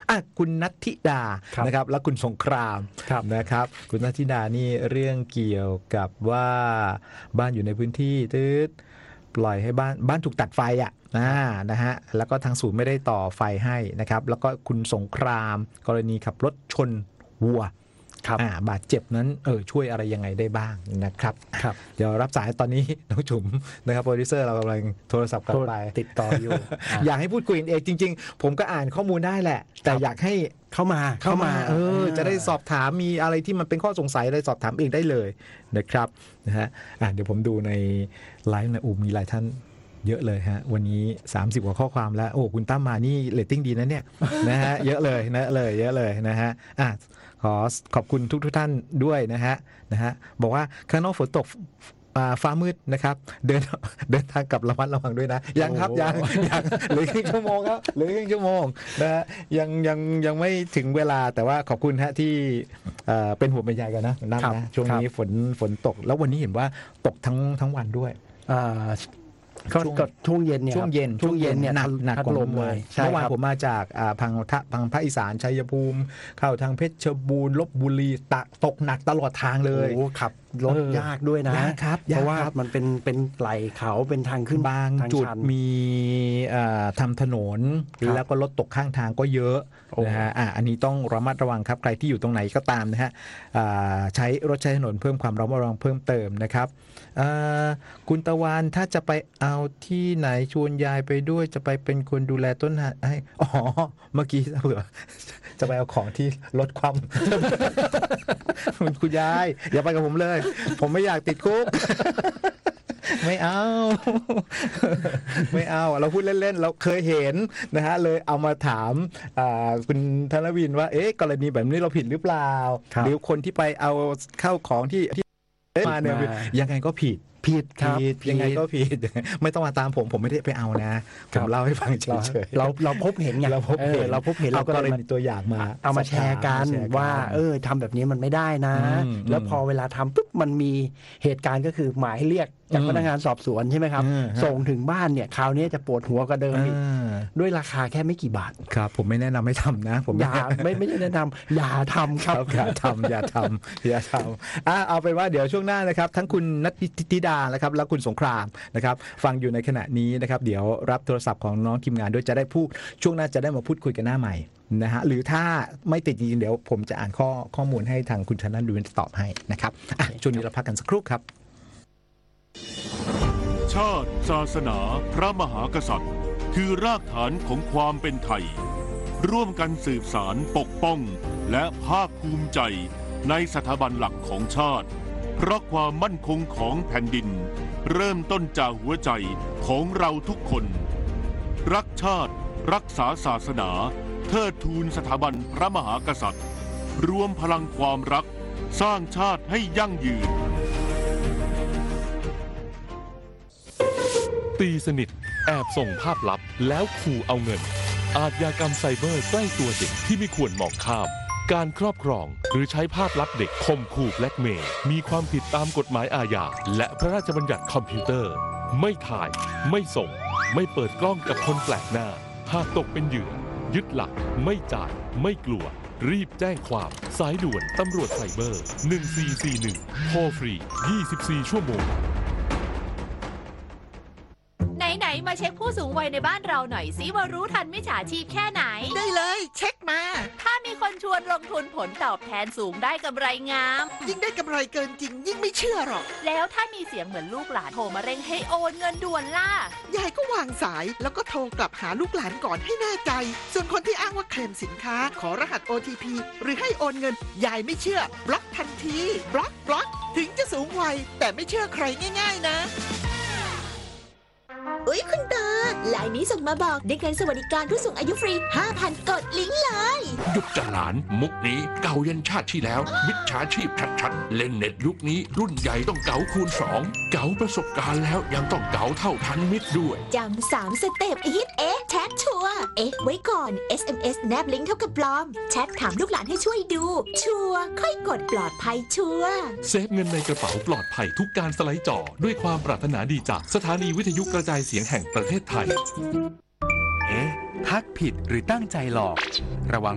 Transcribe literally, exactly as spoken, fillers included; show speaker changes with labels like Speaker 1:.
Speaker 1: อ่ะคุณนัทธิดานะครับแล้วคุณสงครามนะครับคุณนัทธิดานี่เรื่องเกี่ยวกับว่าบ้านอยู่ในพื้นที่ตืดปล่อยให้บ้านบ้านถูกตัดไฟอ่ะนะนะฮะแล้วก็ทางศูนย์ไม่ได้ต่อไฟให้นะครับแล้วก็คุณสงครามกรณีขับรถชนวัวบาดเจ็บนั้นเออช่วยอะไรยังไงได้บ้างนะครับครับเดี๋ยวรับสายตอนนี้น้องจุ๋มนะครับโปรดิวเซอร์เรากำลังโทรศัพท์กลับไป
Speaker 2: ติดต่ออยู่
Speaker 1: อยากให้พูดคุยเองจริงๆผมก็อ่านข้อมูลได้แหละแต่อยากให้
Speaker 2: เข้ามา
Speaker 1: เข้ามาเออจะได้สอบถามมีอะไรที่มันเป็นข้อสงสัยอะไรสอบถามเองได้เลยนะครับนะฮะอ่ะเดี๋ยวผมดูในไลฟ์นะอูมีหลายท่านเยอะเลยฮะวันนี้สามสิบกว่าข้อความแล้วโอ้คุณตั้มมานี่เรตติ้งดีนะเนี่ยนะฮะเยอะเลยนะเลยเยอะเลยนะฮะอ่ะขอขอบคุณทุกทุกท่านด้วยนะฮะนะฮะบอกว่าข้างนอกฝนตกฟ้ามืดนะครับเดินเดินทางกลับระมัดระวังด้วยนะยังครับยังยังเหลือครึ่งชั่วโมงครับเหลือครึ่งชั่วโมงนะฮะยังยังยังไม่ถึงเวลาแต่ว่าขอบคุณฮะที่เป็นห่วงเป็นใยกันนะนั่นนะช่วงนี้ฝนฝนตกแล้ววันนี้เห็นว่าตกทั้งทั้งวันด้วย
Speaker 2: ก็ช่วงเย็นเนี่ย
Speaker 1: ช่วงเย็น
Speaker 2: ช่วงเย็นเนี่ย
Speaker 1: หนักหนักกว่าลมเลยเมื่อวานผมมาจากพังพังภาคอีสานชัยภูมิเข้าทางเพชรบูรณ์ลพบุรีตะตกหนักตลอดทางเลย
Speaker 2: โอ้ครับรถยากด้วยนะเพราะว่ามันเป็นเป็นไหลเขาเป็นทางขึ้น
Speaker 1: บางจุดมีทำถนนแล้วก็รถตกข้างทางก็เยอะนะฮะอันนี้ต้องระมัดระวังครับใครที่อยู่ตรงไหนก็ตามนะฮะใช้รถใช้ถนนเพิ่มความระมัดระวังเพิ่มเติมนะครับคุณตะวันถ้าจะไปเอาที่ไหนชวนยายไปด้วยจะไปเป็นคนดูแลต้นให้อ๋อเมื่อกี้เผื่อจะไปเอาของที่ลดความคุณยายอย่าไปกับผมเลยผมไม่อยากติดคุกไม่เอาไม่เอาเราพูดเล่นๆเราเคยเห็นนะฮะเลยเอามาถามคุณธนวินว่าเอ๊ะกรณีแบบนี้เราผิดหรือเปล่าหรือคนที่ไปเอาเข้าของที่ที่มาเนี่ยยังไงก็ผิดผิดครับยังไงก็ผิดไม่ต้องมาตามผมผมไม่ได้ไปเอานะผมเล่าให้ฟังเฉย
Speaker 2: ๆเราเราพบเห็นไง
Speaker 1: เราพบเห็น
Speaker 2: เราพบเห็นเราก็เลยมี
Speaker 1: ตัวอย่างมา
Speaker 2: เอามาแชร์กันว่าเออทำแบบนี้มันไม่ได้นะแล้วพอเวลาทำปุ๊บมันมีเหตุการณ์ก็คือหมายเรียกจากพนักงานสอบสวนใช่ไหมครับส่งถึงบ้านเนี่ยคราวนี้จะปวดหัวกว่าเดิมอีกด้วยราคาแค่ไม่กี่บาท
Speaker 1: ครับผมไม่แนะนำให้ทำนะผม
Speaker 2: อย่าไม่ไม่แนะนำอย่าทำครับ
Speaker 1: อย่าทำอย่าทำอย่าทำอ่ะเอาเป็นว่าเดี๋ยวช่วงหน้านะครับทั้งคุณนัทธิดานะครับแล้วคุณสงครามนะครับฟังอยู่ในขณะนี้นะครับเดี๋ยวรับโทรศัพท์ของน้องทีมงานด้วยจะได้พูดช่วงหน้าจะได้มาพูดคุยกันหน้าใหม่นะฮะหรือถ้าไม่ติดจริงๆเดี๋ยวผมจะอ่านข้อข้อมูลให้ทางคุณธนันดูตอบให้นะครับอ่ะช่วงนี้เราพักกันสักครู่ครับ
Speaker 3: ชาติศาสนาพระมหากษัตริย์คือรากฐานของความเป็นไทยร่วมกันสืบสารปกป้องและภาคภูมิใจในสถาบันหลักของชาติเพราะความมั่นคงของแผ่นดินเริ่มต้นจากหัวใจของเราทุกคนรักชาติรักษาศาสนาเทิดทูนสถาบันพระมหากษัตริย์รวมพลังความรักสร้างชาติให้ยั่งยืน
Speaker 4: ตีสนิทแอบส่งภาพลับแล้วขู่เอาเงินอาชญากรรมไซเบอร์ใกล้ตัวเด็กที่ไม่ควรมองข้ามการครอบครองหรือใช้ภาพลับเด็กข่มขู่แบล็กเมย์มีความผิดตามกฎหมายอาญาและพระราชบัญญัติคอมพิวเตอร์ไม่ถ่ายไม่ส่งไม่เปิดกล้องกับคนแปลกหน้าหากตกเป็นเหยื่อยึดหลักไม่จ่ายไม่กลัวรีบแจ้งความสายด่วนตำรวจไซเบอร์หนึ่งสี่สี่หนึ่งโทรฟรียี่สิบสี่ชั่วโมง
Speaker 5: ไหนๆมาเช็คผู้สูงวัยในบ้านเราหน่อยสิว่ารู้ทันมิจฉาชีพแค่ไหน
Speaker 6: ได้เลยเช็คมา
Speaker 5: ถ้ามีคนชวนลงทุนผลตอบแทนสูงได้กำไรงาม
Speaker 6: ยิ่งได้กำไรเกินจริงยิ่งไม่เชื่อหรอก
Speaker 5: แล้วถ้ามีเสียงเหมือนลูกหลานโทรมาเร่งให้โอนเงินด่วนล่ะ
Speaker 6: ยายก็วางสายแล้วก็โทรกลับหาลูกหลานก่อนให้แน่ใจส่วนคนที่อ้างว่าเคลมสินค้าขอรหัส โอ ที พี หรือให้โอนเงินยายไม่เชื่อบล็อกทันทีบล็อกบล็อกถึงจะสูงวัยแต่ไม่เชื่อใครง่ายๆนะ
Speaker 7: อุ๊ยคุณตาไลน์นี้ส่งมาบอกได้เงินสวัสดิการผู้สูงอายุฟรี ห้าพัน กดลิงก์เลย
Speaker 8: หยุดจ้ะหลานมุกนี้เก่ายันชาติที่แล้วมิจฉาชีพชัดๆเล่นเน็ตยุคนี้รุ่นใหญ่ต้องเก๋าคูณสองเก๋าประสบการณ์แล้วยังต้องเก๋าเท่าทันมิตรด้วย
Speaker 7: จำสามสเต็ปอีทเอ๊ะแชทชัวร์เอ๊ะไว้ก่อน เอส เอ็ม เอส แนบลิงก์เท่ากับปลอมแชทถามลูกหลานให้ช่วยดูชัวร์ค่อยกดปลอดภัยชัวร์
Speaker 4: เซฟเงินในกระเป๋าปลอดภัยทุกการสไลด์จอด้วยความปรารถนาดีจากสถานีวิทยุกระจายเสียงแห่งประเทศไทย
Speaker 9: เอ๊ะทักผิดหรือตั้งใจหลอกระวัง